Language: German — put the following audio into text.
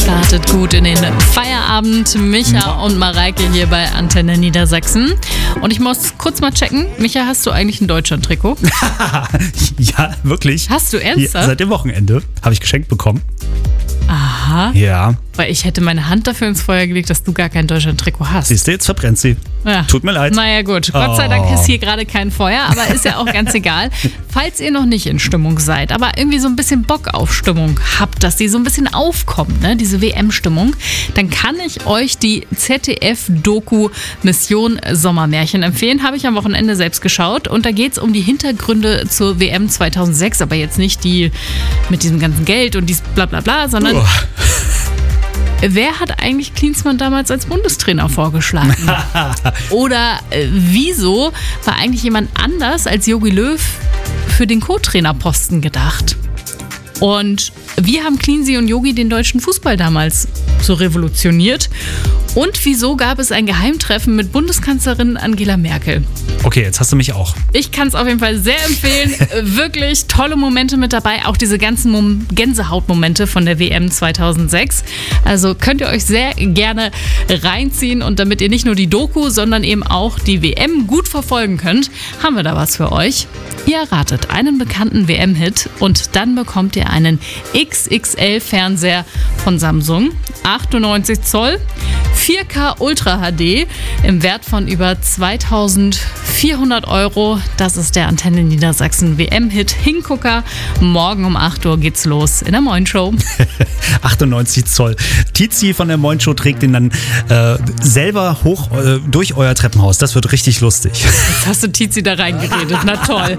Startet gut in den Feierabend. Micha und Mareike hier bei Antenne Niedersachsen. Und ich muss kurz mal checken. Micha, hast du eigentlich ein Deutschland-Trikot? Ja, wirklich. Hast du ernsthaft? Seit dem Wochenende habe ich geschenkt bekommen. Aha. Ja. Weil ich hätte meine Hand dafür ins Feuer gelegt, dass du gar kein Deutschland-Trikot hast. Siehst du, jetzt verbrennt sie. Ja. Tut mir leid. Naja gut, Gott sei Dank ist hier gerade kein Feuer, aber ist ja auch ganz egal. Falls ihr noch nicht in Stimmung seid, aber irgendwie so ein bisschen Bock auf Stimmung habt, dass die so ein bisschen aufkommt, ne, diese WM-Stimmung, dann kann ich euch die ZDF-Doku Mission Sommermärchen empfehlen. Habe ich am Wochenende selbst geschaut und da geht es um die Hintergründe zur WM 2006, aber jetzt nicht die mit diesem ganzen Geld und dies bla bla bla, sondern... Wer hat eigentlich Klinsmann damals als Bundestrainer vorgeschlagen? Oder wieso war eigentlich jemand anders als Jogi Löw für den Co-Trainerposten gedacht? Und wie haben Cleansy und Jogi den deutschen Fußball damals so revolutioniert? Und wieso gab es ein Geheimtreffen mit Bundeskanzlerin Angela Merkel? Okay, jetzt hast du mich auch. Ich kann es auf jeden Fall sehr empfehlen. Wirklich tolle Momente mit dabei. Auch diese ganzen Gänsehautmomente von der WM 2006. Also könnt ihr euch sehr gerne reinziehen. Und damit ihr nicht nur die Doku, sondern eben auch die WM gut verfolgen könnt, haben wir da was für euch. Ihr erratet einen bekannten WM-Hit und dann bekommt ihr einen XXL-Fernseher von Samsung. 98 Zoll, 4K Ultra HD im Wert von über 2.400 €. Das ist der Antenne Niedersachsen WM-Hit Hingucker. Morgen um 8 Uhr geht's los in der Moin Show. 98 Zoll. Tizi von der Moin Show trägt den dann selber hoch durch euer Treppenhaus. Das wird richtig lustig. Jetzt hast du Tizi da reingeredet. Na toll.